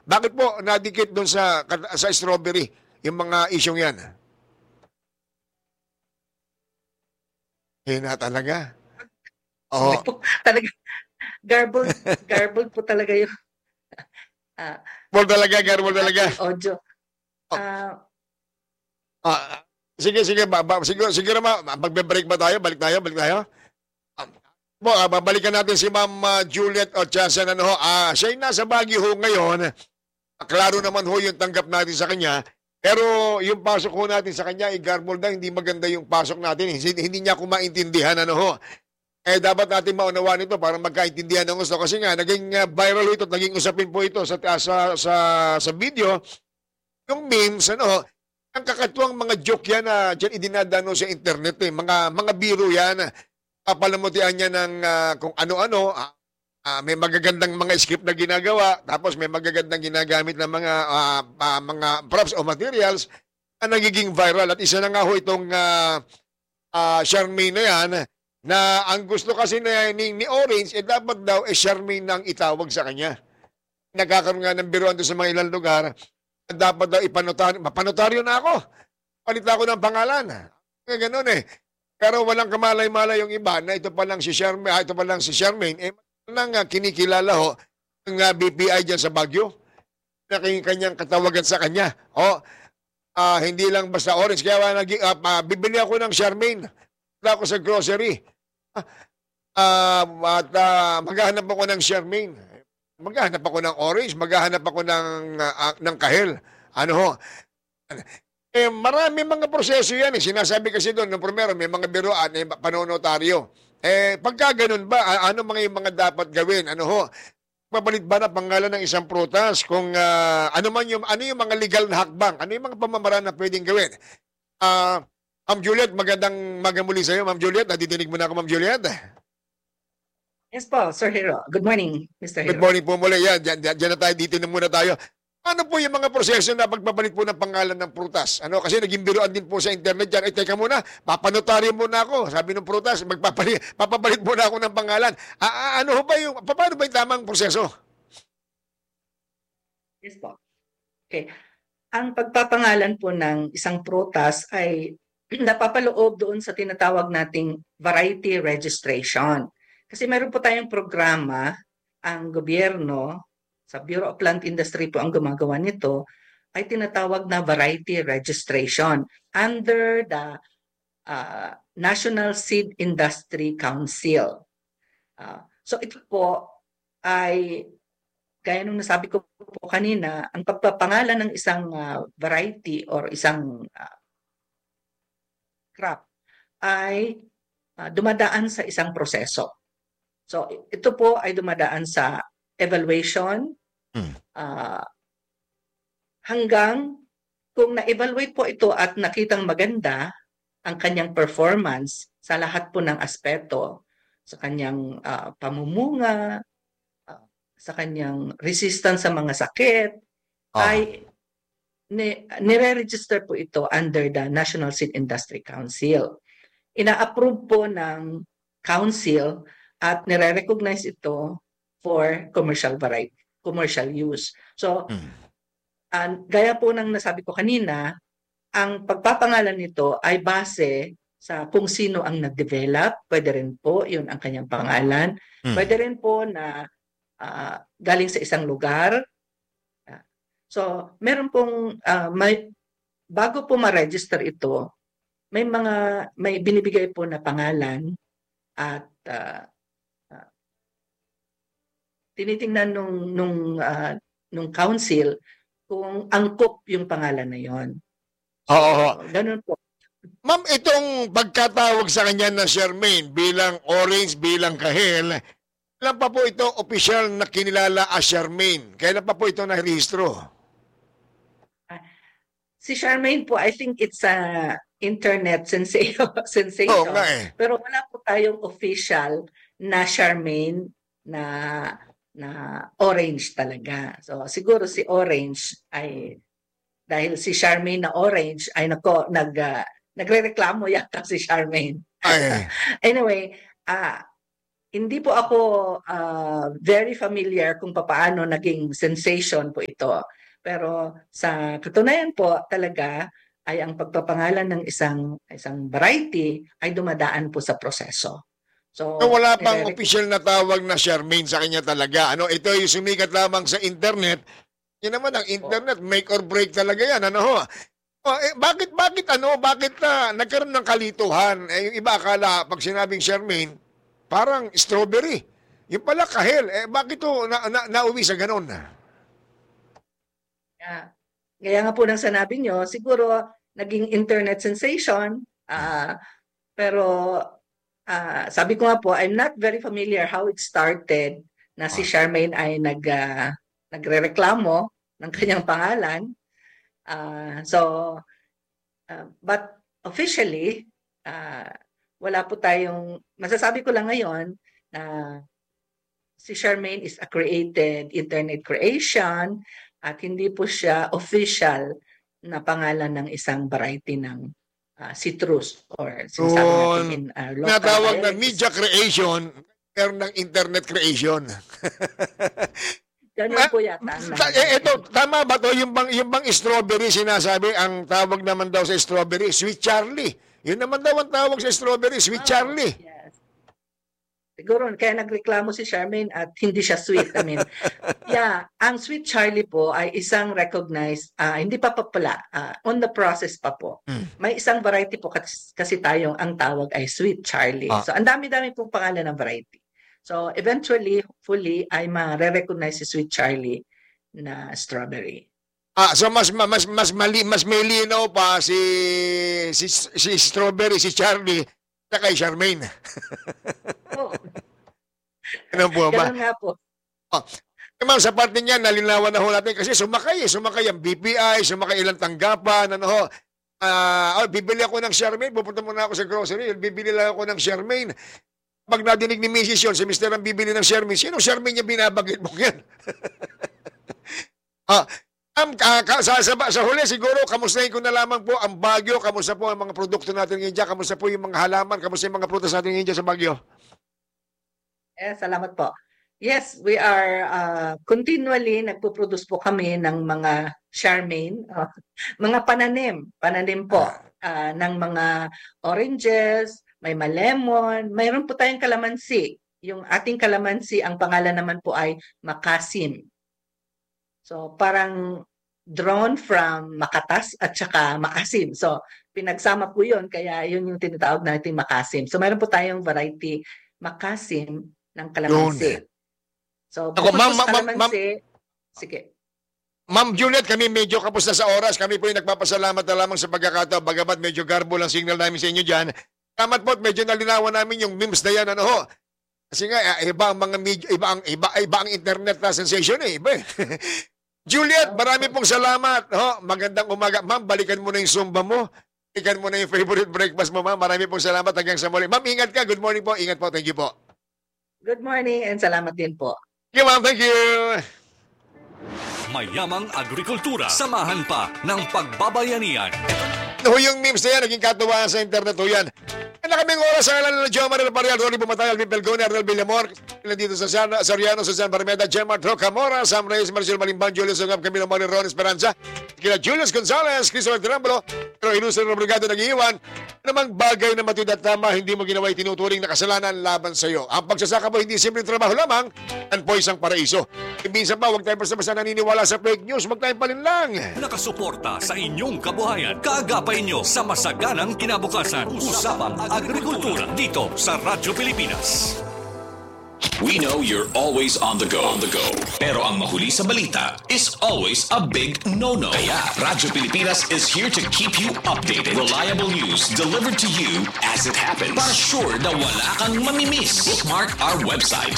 Bakit po nadikit doon sa strawberry yung mga isyong yan? Hina talaga. Sorry Oo. po. Talaga, garbled po talaga yung ah, Garble talaga. ating audio. Oh, Ah, sige, sige, siguro magbe-break ba tayo? Balik tayo. Um, babalikan natin si Ma'am Juliet Ochasan. Ano ho? Siya ay nasa Baguio ho ngayon. Klaro naman ho yung tanggap natin sa kanya. Pero yung pasok ho natin sa kanya, i-garble na, hindi maganda yung pasok natin. Hindi niya ako maintindihan. Ano ho? Dapat natin maunawaan ito para magkaintindihan ng gusto. Kasi nga, naging viral ito, naging usapin po ito sa video. Yung memes, ano, ang kakatuwang mga joke yan na dyan idinadano sa internet. Mga biro yan. Papalamutian niya ng kung ano-ano. May magagandang mga script na ginagawa. Tapos may magagandang ginagamit na mga props o materials na nagiging viral. At isa na nga ho itong Charmaine na yan na ang gusto kasi ni Orange, dapat daw Charmaine nang itawag sa kanya. Nagkakaroon nga ng biruan doon sa mga ilang lugar. Dapat daw mapanotaryo na ako. Palit ako ng pangalan. Ganun eh. Pero walang kamalay-malay yung iba na ito pa lang si Charmaine. Nang kinikilala ho ng BPI dyan sa Baguio. Na kanyang katawagan sa kanya. Hindi lang basta Orange. Kaya bibili ako ng Charmaine. Ako sa grocery. Maghahanap ako ng Charmaine. Maghahanap ako ng Orange. Maghahanap ako ng Kahel. Ano ho? Marami mga proseso yan. Sinasabi kasi doon, ng primero, may mga biroan, panonotaryo. Pagka ganun ba, ano yung mga dapat gawin? Ano ho? Papalit ba na pangalan ng isang prutas? Kung ano yung mga legal na hakbang? Ano yung mga pamamaraan na pwedeng gawin? Ma'am Juliet, magandang magamuli sa iyo. Ma'am Juliet, nadidinig mo na ako, Ma'am Juliet. yes po, Sir Hero. Good morning, Mr. Good Hero. morning po muli. Yan, dyan na tayo, dito na muna tayo. Ano po yung mga proseso na pagpapalit po ng pangalan ng prutas? Kasi naging biruan din po sa internet dyan. Teka muna, papanotaryo muna ako. Sabi ng prutas, papapalit muna ako ng pangalan. Paano ba yung tamang proseso? Yes po. Okay. Ang pagpapangalan po ng isang prutas ay napapaloob doon sa tinatawag nating variety registration. Kasi meron po tayong programa, ang gobyerno, sa Bureau of Plant Industry po ang gumagawa nito, ay tinatawag na variety registration under the National Seed Industry Council. So ito po ay, gaya nung nasabi ko po kanina, ang pagpapangalan ng isang variety or isang crop ay dumadaan sa isang proseso. So ito po ay dumadaan sa evaluation hanggang kung na-evaluate po ito at nakitang maganda ang kanyang performance sa lahat po ng aspeto, sa kanyang pamumunga, sa kanyang resistance sa mga sakit, ay nire-register po ito under the National Seed Industry Council. Ina-approve po ng council at nire-recognize ito for commercial use. So, gaya po ng nasabi ko kanina, ang pagpapangalan nito ay base sa kung sino ang nag-develop. Pwede rin po, yun ang kanyang pangalan. Pwede rin po na galing sa isang lugar. So, meron pong, bago po ma-register ito, may binibigay po na pangalan at tinitingnan nung council kung angkop yung pangalan na yon. Oo. Ganun po. Ma'am, itong pagkatawag sa kanya na Charmaine bilang Orange, bilang Kahel, kailan pa po ito opisyal na kinilala as Charmaine? Kailan pa po ito na-rehistro? Si Charmaine po, I think it's a internet sensation. Oo nga eh. Pero wala po tayong official na Charmaine na Orange talaga. So siguro si Orange ay, dahil si Charmaine na Orange ay nagrereklamo yata si Charmaine. Anyway, Hindi po ako very familiar kung paano naging sensation po ito. Pero sa katunayan po talaga ay ang pagpapangalan ng isang variety ay dumadaan po sa proseso. So, So, wala pang nire- official na tawag na Charmaine sa kanya talaga. Ano, ito yung sumikat lamang sa internet. Yan naman ang internet, make or break talaga yan. Ano ho? Bakit nagkaroon ng kalituhan? Yung iba akala pag sinabing Charmaine, parang strawberry. Yung pala kahel. Bakit to nauwi sa ganon? Gaya nga po ng sanabi nyo, siguro naging internet sensation, pero sabi ko nga po, I'm not very familiar how it started na si Charmaine ay nagrereklamo ng kanyang pangalan. But officially, wala po tayong, masasabi ko lang ngayon na si Charmaine is a created internet creation at hindi po siya official na pangalan ng isang variety ng citrus or sinasabi natin in local Natawag na dialects. media creation, pero ng internet creation. Ganun po yata. Ito, tama ba to? Yung bang strawberry sinasabi, ang tawag naman daw sa strawberry, Sweet Charlie. Yun naman daw ang tawag sa strawberry, Sweet Charlie. Yes. Siguro, kaya nagreklamo si Charmaine at hindi siya sweet. I mean, ang Sweet Charlie po ay isang recognized, hindi pa pala, on the process pa po. May isang variety po kasi tayong ang tawag ay Sweet Charlie. So, ang dami-dami pong pangalan ng variety. So, eventually, hopefully, ay ma-recognize si Sweet Charlie na strawberry. So mas may linaw pa si strawberry, si Charlie, na kay Charmaine. Oh, Ano po ba? ganun nga po. Ma'am, sa parte niya, nalinawan na ho natin kasi sumakay ang BPI, sumakay ilang tanggapan, ano ho. Bibili ako ng Charmaine, pupunta muna ako sa grocery, bibili lang ako ng Charmaine. Pag nadinig ni Mrs. yun, si Mr. ang bibili ng Charmaine, sino Charmaine niya binabagit mo yan? Sa huli siguro, kamustahin ko na lamang po ang Baguio, kamusta po ang mga produkto natin ngayon dyan, kamusta po yung mga halaman, kamusta yung mga prutas natin ngayon dyan sa Baguio? Salamat po. Yes, we are continually nagpo-produce po kami ng mga Charmaine, mga pananim po ng mga oranges, may malemon, mayroon po tayong kalamansi. Yung ating kalamansi, ang pangalan naman po ay makasim. So parang drawn from makatas at saka maasim. So pinagsama po yun, kaya yun yung tinatawag natin makasim. So mayroon po tayong variety makasim ng kalamansi. So Ako, bukod po sa kalamansi, sige. Ma'am Juliet, kami medyo kapos na sa oras. Kami po yung nagpapasalamat na lamang sa pagkakataon. Bagamat medyo garbo lang signal namin sa inyo dyan. Tamat po, medyo nalinawan namin yung memes na yan. Ano ho? Kasi nga, iba ang mga media, iba ang internet na sensation eh. Iba eh. Juliet, marami pong salamat. Ho, magandang umaga. Ma'am, balikan mo na yung Zumba mo. Balikan mo na yung favorite breakfast mo, ma'am. Marami pong salamat hanggang sa muli. Ma'am, ingat ka. Good morning po. Ingat po. Thank you po. Good morning and salamat din po. Thank you, ma'am. Thank you. Mayamang agrikultura. Samahan pa ng pagbabayanihan. Yung memes na yan, naging katuwaan sa internet ho yan. Kaming oras sa ngalan ng Jomar El Parial, Ronnie Bumatay, Alvin Pelgone, Arnel Villamor, dito sa Soriano, Susan Barmeda, Gemma Trocamora, Sam Reyes, Marcel Malimban, Julius Sungam, Camilo Mori, Ron Esperanza, kila Julius Gonzalez, Christopher Tirambolo, pero ilusin ng brigado nag-iiwan, namang bagay na matid at tama, hindi mo ginawa itinuturing na kasalanan laban sa iyo. Ang pagsasaka mo, hindi simpleng trabaho lamang, yan po isang paraiso. Minsan pa, huwag tayo basta-basta naniniwala sa fake news, huwag tayong palinlang. Nakasuporta sa inyong kabuhayan. Kaagapay nyo sa masaganang kinabukasan. Usapang Agrikultura dito sa Radyo Pilipinas. We know you're always on the go. Pero ang mahuli sa balita is always a big no-no. Kaya Radyo Pilipinas is here to keep you updated. Reliable news delivered to you as it happens. Para sure na wala kang mamimiss. Bookmark our website